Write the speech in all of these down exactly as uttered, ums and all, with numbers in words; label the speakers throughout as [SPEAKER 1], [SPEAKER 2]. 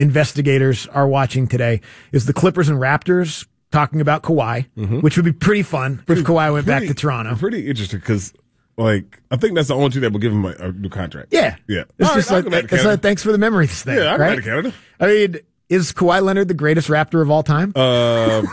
[SPEAKER 1] investigators are watching today is the Clippers and Raptors talking about Kawhi, mm-hmm. which would be pretty fun pretty, if Kawhi went
[SPEAKER 2] pretty,
[SPEAKER 1] back to Toronto.
[SPEAKER 2] Pretty interesting because, like, I think that's the only two that will give him a, a new contract.
[SPEAKER 1] Yeah.
[SPEAKER 2] Yeah.
[SPEAKER 1] It's
[SPEAKER 2] All
[SPEAKER 1] just
[SPEAKER 2] right,
[SPEAKER 1] like, it's like, thanks for the memories thing.
[SPEAKER 2] Yeah, I'm
[SPEAKER 1] right?
[SPEAKER 2] to Canada.
[SPEAKER 1] I mean, is Kawhi Leonard the greatest Raptor of all time?
[SPEAKER 2] Uh,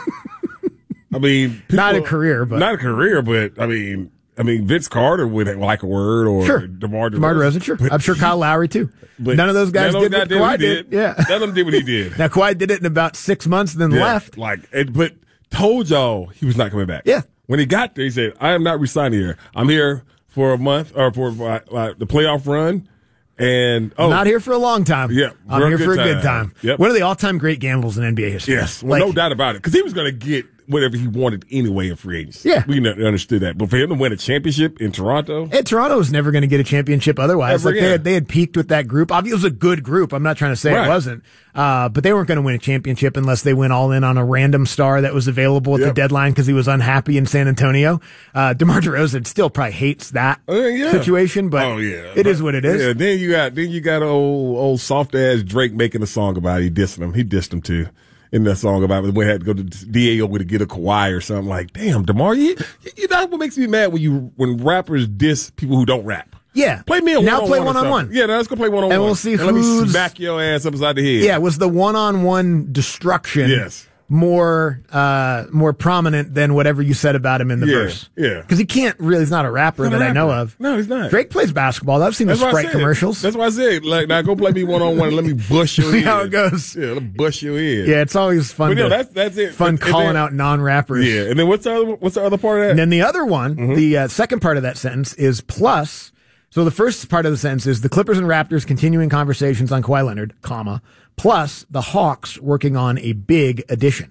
[SPEAKER 2] I mean, people,
[SPEAKER 1] not a career, but
[SPEAKER 2] not a career, but I mean, I mean, Vince Carter would like a word, or
[SPEAKER 1] sure.
[SPEAKER 2] DeMar DeRozan.
[SPEAKER 1] DeMar DeRozan, sure. I'm sure Kyle Lowry too. But none of those guys did what Kawhi did. did. Yeah,
[SPEAKER 2] none of them did what he did.
[SPEAKER 1] Now Kawhi did it in about six months, and then
[SPEAKER 2] yeah,
[SPEAKER 1] left.
[SPEAKER 2] Like, it, but told y'all he was not coming back.
[SPEAKER 1] Yeah.
[SPEAKER 2] When he got there, he said, "I am not resigning here. I'm here for a month or for uh, uh, the playoff run." And oh,
[SPEAKER 1] not here for a long time.
[SPEAKER 2] Yeah,
[SPEAKER 1] I'm here for a good time.
[SPEAKER 2] Yep.
[SPEAKER 1] One of the all-time great gambles in N B A history.
[SPEAKER 2] Yes, well,
[SPEAKER 1] like,
[SPEAKER 2] no doubt about it, because he was going to get whatever he wanted anyway in free agency.
[SPEAKER 1] Yeah,
[SPEAKER 2] we understood that. But for him to win a championship in Toronto,
[SPEAKER 1] and Toronto was never going to get a championship otherwise. Like they had, they had peaked with that group. Obviously, it was a good group. I'm not trying to say right. it wasn't, uh, but they weren't going to win a championship unless they went all in on a random star that was available at yep. the deadline because he was unhappy in San Antonio. Uh, DeMar DeRozan still probably hates that uh, yeah. situation, but
[SPEAKER 2] oh, yeah.
[SPEAKER 1] it
[SPEAKER 2] but,
[SPEAKER 1] is what it is.
[SPEAKER 2] Yeah. Then you got then you got old old soft ass Drake making a song about it. He dissing him. He dissed him too. In that song about when he had to go to D A O to get a Kawhi or something. Like, damn, DeMar, you, you know what makes me mad when you when rappers diss people who don't rap.
[SPEAKER 1] Yeah,
[SPEAKER 2] play me a
[SPEAKER 1] now
[SPEAKER 2] one-on-one
[SPEAKER 1] play one on one.
[SPEAKER 2] Yeah, now let's go play one on one,
[SPEAKER 1] and we'll see
[SPEAKER 2] and
[SPEAKER 1] who's,
[SPEAKER 2] let me smack your ass upside the head.
[SPEAKER 1] Yeah, was the one on one destruction?
[SPEAKER 2] Yes.
[SPEAKER 1] More, uh, more prominent than whatever you said about him in the
[SPEAKER 2] yeah,
[SPEAKER 1] verse.
[SPEAKER 2] Yeah.
[SPEAKER 1] Because he can't really, he's not a rapper
[SPEAKER 2] not
[SPEAKER 1] that
[SPEAKER 2] a rapper.
[SPEAKER 1] I know of.
[SPEAKER 2] No, he's not.
[SPEAKER 1] Drake plays basketball. I've seen That's the Sprite commercials.
[SPEAKER 2] That's why I said, like, now go play me one on one and let me bust your
[SPEAKER 1] See
[SPEAKER 2] head.
[SPEAKER 1] how it goes.
[SPEAKER 2] Yeah, let me bust your head.
[SPEAKER 1] Yeah, it's always fun.
[SPEAKER 2] But
[SPEAKER 1] to,
[SPEAKER 2] yeah, that's, that's it.
[SPEAKER 1] Fun
[SPEAKER 2] and,
[SPEAKER 1] calling
[SPEAKER 2] and then,
[SPEAKER 1] out non rappers.
[SPEAKER 2] Yeah. And then what's the other, what's the other part of that?
[SPEAKER 1] And then the other one,
[SPEAKER 2] mm-hmm.
[SPEAKER 1] the uh, second part of that sentence is plus. So the first part of the sentence is the Clippers and Raptors continuing conversations on Kawhi Leonard, comma, plus the Hawks working on a big addition.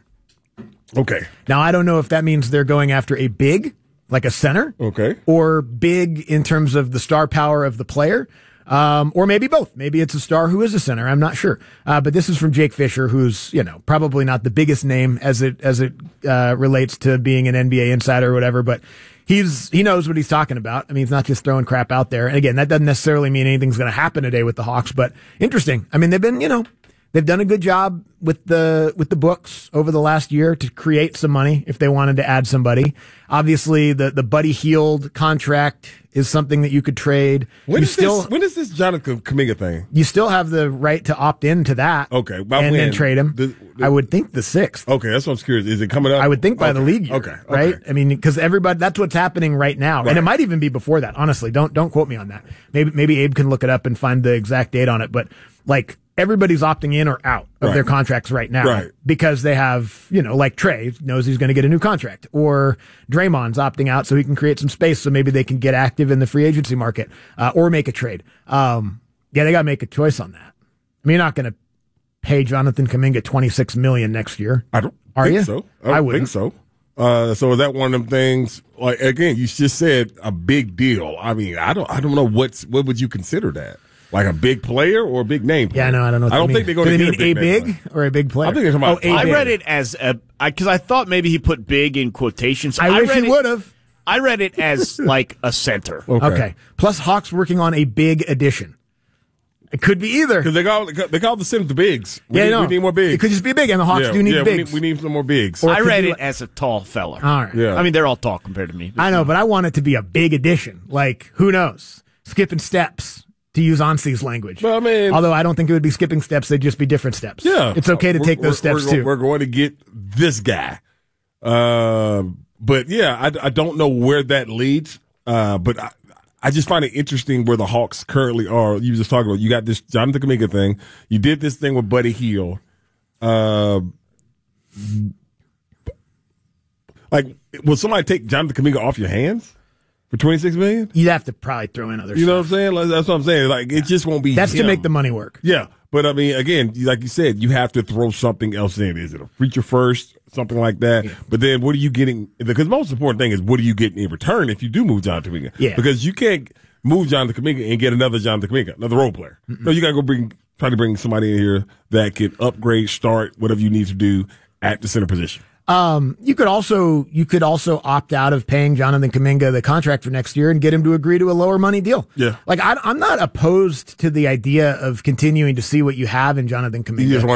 [SPEAKER 2] Okay.
[SPEAKER 1] Now, I don't know if that means they're going after a big, like a center.
[SPEAKER 2] Okay.
[SPEAKER 1] Or big in terms of the star power of the player. Um, or maybe both. Maybe it's a star who is a center. I'm not sure. Uh, but this is from Jake Fisher, who's, you know, probably not the biggest name as it, as it, uh, relates to being an N B A insider or whatever, but he's, he knows what he's talking about. I mean, he's not just throwing crap out there. And again, that doesn't necessarily mean anything's going to happen today with the Hawks, but interesting. I mean, they've been, you know, they've done a good job with the with the books over the last year to create some money if they wanted to add somebody. Obviously, the, the Buddy Hield contract is something that you could trade.
[SPEAKER 2] When
[SPEAKER 1] you
[SPEAKER 2] is
[SPEAKER 1] still,
[SPEAKER 2] this? When is this Jonathan Kuminga thing?
[SPEAKER 1] You still have the right to opt into that.
[SPEAKER 2] Okay,
[SPEAKER 1] and
[SPEAKER 2] when?
[SPEAKER 1] then trade him. The, the, I would think the sixth.
[SPEAKER 2] Okay, that's what I'm curious. Is it coming up?
[SPEAKER 1] I would think by
[SPEAKER 2] okay.
[SPEAKER 1] the league year.
[SPEAKER 2] Okay, okay.
[SPEAKER 1] Right. I mean, because everybody, that's what's happening right now, right. And it might even be before that. Honestly, don't don't quote me on that. Maybe maybe Abe can look it up and find the exact date on it. But like. Everybody's opting in or out of
[SPEAKER 2] right.
[SPEAKER 1] their contracts right now
[SPEAKER 2] right.
[SPEAKER 1] because they have, you know, like Trey knows he's going to get a new contract, or Draymond's opting out so he can create some space so maybe they can get active in the free agency market, uh, or make a trade. Um, yeah, they got to make a choice on that. I mean, you're not going to pay Jonathan Kuminga twenty-six million dollars next year.
[SPEAKER 2] I don't
[SPEAKER 1] Are
[SPEAKER 2] think
[SPEAKER 1] you?
[SPEAKER 2] so. I don't
[SPEAKER 1] I wouldn't.
[SPEAKER 2] think so. Uh, so is that one of them things? Like again, you just said a big deal. I mean, I don't, I don't know what's what would you consider that? Like a big player or a big name player?
[SPEAKER 1] Yeah, no, I don't know. What
[SPEAKER 2] I don't
[SPEAKER 1] they
[SPEAKER 2] think they're going
[SPEAKER 1] Do
[SPEAKER 2] to
[SPEAKER 1] they
[SPEAKER 2] get
[SPEAKER 1] mean
[SPEAKER 2] a big,
[SPEAKER 1] a big or a big player?
[SPEAKER 2] I think they're talking about.
[SPEAKER 1] Oh,
[SPEAKER 3] I read it as a because I thought maybe he put big in quotations.
[SPEAKER 1] I,
[SPEAKER 3] I
[SPEAKER 1] wish
[SPEAKER 3] read
[SPEAKER 1] he
[SPEAKER 3] it,
[SPEAKER 1] would have.
[SPEAKER 3] I read it as like a center.
[SPEAKER 2] Okay.
[SPEAKER 1] okay. Plus, Hawks working on a big addition. It could be either.
[SPEAKER 2] Because they call they call the Sims the bigs. We
[SPEAKER 1] yeah,
[SPEAKER 2] need,
[SPEAKER 1] no.
[SPEAKER 2] we need more bigs.
[SPEAKER 1] It could just be big, and the Hawks
[SPEAKER 2] yeah,
[SPEAKER 1] do need
[SPEAKER 2] yeah,
[SPEAKER 1] bigs.
[SPEAKER 2] We need, we need some more bigs.
[SPEAKER 1] Or
[SPEAKER 3] I read it
[SPEAKER 1] like,
[SPEAKER 3] as a tall fella.
[SPEAKER 1] All right.
[SPEAKER 2] Yeah.
[SPEAKER 3] I mean, they're all tall compared to me.
[SPEAKER 1] I know, but I want it to be a big addition. Like, who knows? Skipping steps, to use Ansi's language.
[SPEAKER 2] But I mean,
[SPEAKER 1] although I don't think it would be skipping steps, they'd just be different steps.
[SPEAKER 2] Yeah.
[SPEAKER 1] It's okay to
[SPEAKER 2] we're,
[SPEAKER 1] take those
[SPEAKER 2] we're,
[SPEAKER 1] steps,
[SPEAKER 2] we're,
[SPEAKER 1] too.
[SPEAKER 2] We're going to get this guy. Uh, but, yeah, I, I don't know where that leads. Uh, but I, I just find it interesting where the Hawks currently are. You were just talking about, you got this Jonathan Kuminga thing. You did this thing with Buddy Hield. Uh, like, will somebody take Jonathan Kuminga off your hands for twenty-six million dollars?
[SPEAKER 1] You'd have to probably throw in other
[SPEAKER 2] You
[SPEAKER 1] stuff.
[SPEAKER 2] know what I'm saying? Like, that's what I'm saying. Like, it just won't be
[SPEAKER 1] That's
[SPEAKER 2] him.
[SPEAKER 1] to make the money work.
[SPEAKER 2] Yeah. But, I mean, again, like you said, you have to throw something else in. Is it a feature first, something like that?
[SPEAKER 1] Yeah.
[SPEAKER 2] But then what are you getting? Because the most important thing is what are you getting in return if you do move Jonathan Kuminga?
[SPEAKER 1] Yeah.
[SPEAKER 2] Because you can't move Jonathan Kuminga and get another Jonathan Kuminga, another role player. Mm-mm. No, you got to go bring, try to bring somebody in here that can upgrade, start, whatever you need to do at the center position.
[SPEAKER 1] Um, you could also you could also opt out of paying Jonathan Kuminga the contract for next year and get him to agree to a lower money deal.
[SPEAKER 2] Yeah,
[SPEAKER 1] like I, I'm not opposed to the idea of continuing to see what you have in Jonathan Kuminga.
[SPEAKER 2] You just want